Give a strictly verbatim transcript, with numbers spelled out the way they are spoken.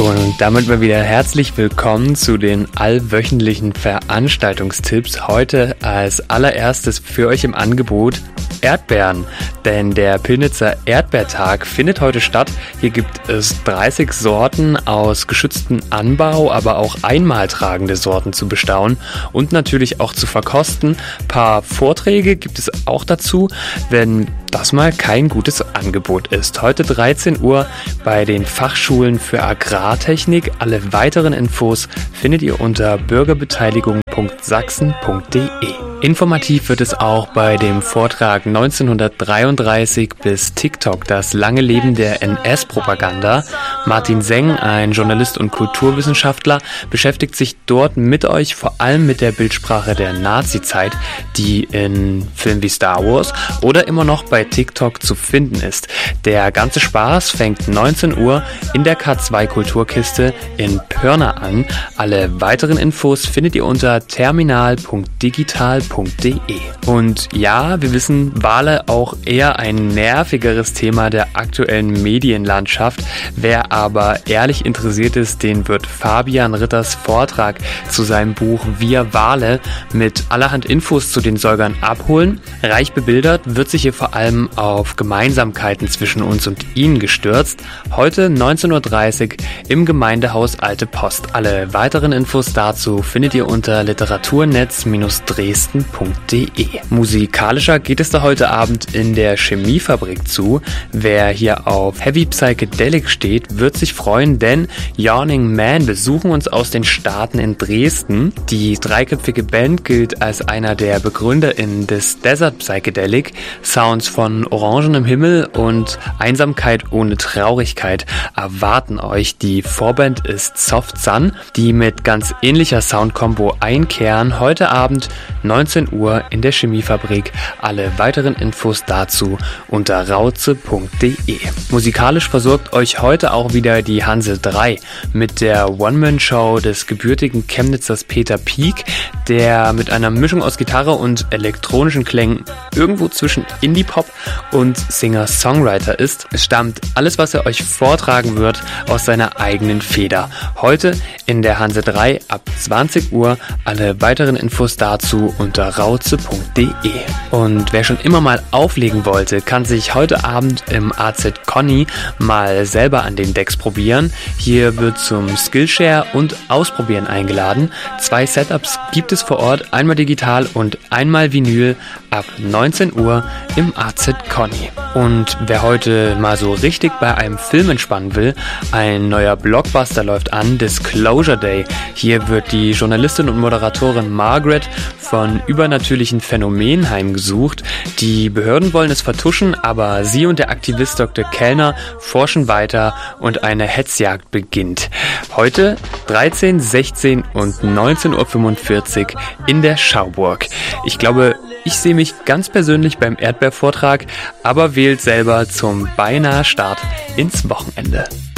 Und damit mal wieder herzlich willkommen zu den allwöchentlichen Veranstaltungstipps. Heute als allererstes für euch im Angebot Erdbeeren, denn der Pillnitzer Erdbeertag findet heute statt. Hier gibt es dreißig Sorten aus geschütztem Anbau, aber auch einmaltragende Sorten zu bestaunen und natürlich auch zu verkosten. Ein paar Vorträge gibt es auch dazu, wenn das mal kein gutes Angebot ist. Heute dreizehn Uhr bei den Fachschulen für Agrartechnik. Alle weiteren Infos findet ihr unter bürgerbeteiligung punkt sachsen punkt de. Informativ wird es auch bei dem Vortrag neunzehnhundertdreiunddreißig bis TikTok, das lange Leben der N S-Propaganda. Martin Seng, ein Journalist und Kulturwissenschaftler, beschäftigt sich dort mit euch vor allem mit der Bildsprache der Nazi-Zeit, die in Filmen wie Star Wars oder immer noch bei TikTok zu finden ist. Der ganze Spaß fängt neunzehn Uhr in der K zwei Kulturkiste in Pörna an. Alle weiteren Infos findet ihr unter terminal punkt digital punkt de. Und ja, wir wissen, Wale auch eher ein nervigeres Thema der aktuellen Medienlandschaft. Wer aber ehrlich interessiert ist, den wird Fabian Ritters Vortrag zu seinem Buch Wir Wale mit allerhand Infos zu den Säugern abholen. Reich bebildert wird sich hier vor allem auf Gemeinsamkeiten zwischen uns und ihnen gestürzt. Heute neunzehn Uhr dreißig im Gemeindehaus Alte Post. Alle weiteren Infos dazu findet ihr unter literaturnetz dresden punkt de. Musikalischer geht es da heute Abend in der Chemiefabrik zu. Wer hier auf Heavy Psychedelic steht, wird sich freuen, denn Yawning Man besuchen uns aus den Staaten in Dresden. Die dreiköpfige Band gilt als einer der BegründerInnen des Desert Psychedelic. Sounds von orangenem Himmel und Einsamkeit ohne Traurigkeit erwarten euch. Die Vorband ist Soft Sun, die mit ganz ähnlicher Soundkombo einkehren. Heute Abend neunzehn Uhr in der Chemiefabrik. Alle weiteren Infos dazu unter rauze punkt de. Musikalisch versorgt euch heute auch wieder die Hanse drei mit der One-Man-Show des gebürtigen Chemnitzers Peter Pieck, der mit einer Mischung aus Gitarre und elektronischen Klängen irgendwo zwischen Indie-Pop und Singer-Songwriter ist. Es stammt alles, was er euch vortragen wird, aus seiner eigenen Feder. Heute in der Hanse drei ab zwanzig Uhr. Alle weiteren Infos dazu unter rauze punkt de. Und wer schon immer mal auflegen wollte, kann sich heute Abend im A Z Conny mal selber an den Decks probieren. Hier wird zum Skillshare und Ausprobieren eingeladen. Zwei Setups gibt es vor Ort, einmal digital und einmal Vinyl ab neunzehn Uhr im A Z Conny. Und wer heute mal so richtig bei einem Film entspannen will, ein neuer Blockbuster läuft an, Disclosure Day. Hier wird die Journalistin und Moderatorin Margaret von übernatürlichen Phänomenen heimgesucht. Die Behörden wollen es vertuschen, aber sie und der Aktivist Doktor Kellner forschen weiter und eine Hetzjagd beginnt. Heute dreizehn, sechzehn und neunzehn Uhr fünfundvierzig in der Schauburg. Ich glaube, ich sehe mich ganz persönlich beim Erdbeervortrag, aber wählt selber zum beinahe Start ins Wochenende.